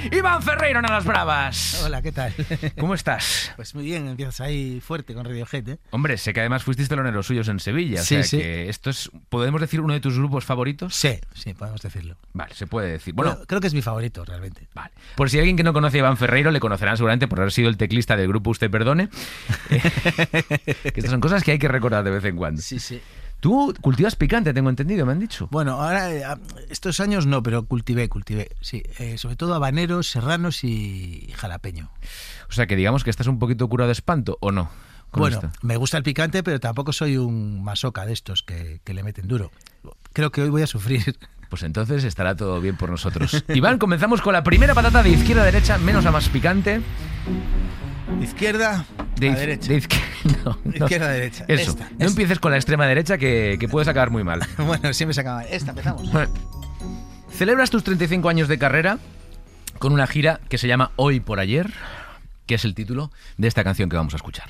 Iván Ferreiro en A las Bravas. Hola, ¿qué tal? ¿Cómo estás? Pues muy bien, empiezas ahí fuerte con Radiohead, ¿eh? Hombre, sé que además fuisteis teloneros suyos en Sevilla. Sí, o sea sí. que esto es, ¿podemos decir uno de tus grupos favoritos? Sí, podemos decirlo. Vale, se puede decir. Bueno, Creo que es mi favorito, realmente. vale. Por si alguien que no conoce a Iván Ferreiro, le conocerán seguramente por haber sido el teclista del grupo Usted Perdone. Que estas son cosas que hay que recordar de vez en cuando. Sí. Tú cultivas picante, tengo entendido, me han dicho. Bueno, ahora, estos años no, pero cultivé, sí. Sobre todo habaneros, serranos y jalapeño. O sea que digamos que estás un poquito curado de espanto, ¿o no? Bueno, Esto. me gusta el picante, pero tampoco soy un masoca de estos que le meten duro. Creo que hoy voy a sufrir. Pues entonces estará todo bien por nosotros. Iván, comenzamos con la primera patata de izquierda a derecha, menos a más picante. Izquierda a derecha. Izquierda a derecha. Eso. No empieces con la extrema derecha que puedes acabar muy mal. Bueno, siempre se acaba. Empezamos. Celebras tus 35 años de carrera con una gira que se llama Hoy por Ayer, que es el título de esta canción que vamos a escuchar.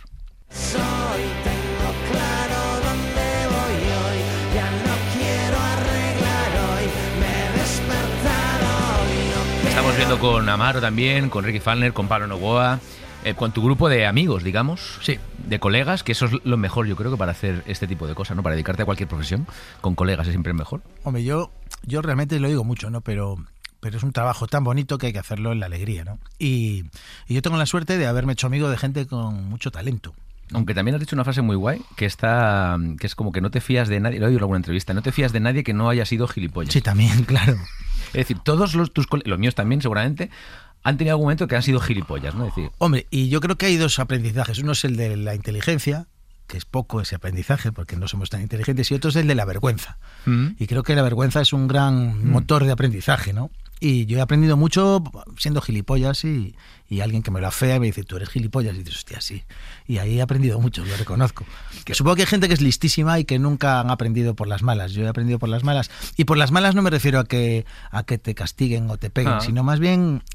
Tengo claro dónde voy hoy, ya no quiero arreglar hoy, me he despertado y no. Estamos viendo con Amaro también, con Ricky Falner, con Pablo Novoa, con tu grupo de amigos, digamos, Sí. de colegas, que eso es lo mejor, yo creo, que para hacer este tipo de cosas, ¿no? Para dedicarte a cualquier profesión, con colegas es siempre mejor. Hombre, yo realmente lo digo mucho, ¿no? Pero es un trabajo tan bonito que hay que hacerlo en la alegría, ¿no? Y yo tengo la suerte de haberme hecho amigo de gente con mucho talento. Aunque también has dicho una frase muy guay, que es como que no te fías de nadie, lo he oído en alguna entrevista, no te fías de nadie que no haya sido gilipollas. Sí, también, claro. Es decir, todos tus colegas, los míos también seguramente, han tenido algún momento que han sido gilipollas, ¿no? Es decir, Hombre, y yo creo que hay dos aprendizajes. Uno es el de la inteligencia, que es poco ese aprendizaje porque no somos tan inteligentes, y otro es el de la vergüenza. Y creo que la vergüenza es un gran motor de aprendizaje, ¿no? Y yo he aprendido mucho siendo gilipollas y alguien que me lo afea me dice, tú eres gilipollas, y dices, hostia, sí. Y ahí he aprendido mucho, lo reconozco. Que supongo que hay gente que es listísima y que nunca han aprendido por las malas. Yo he aprendido por las malas. Y por las malas no me refiero a que te castiguen o te peguen, sino más bien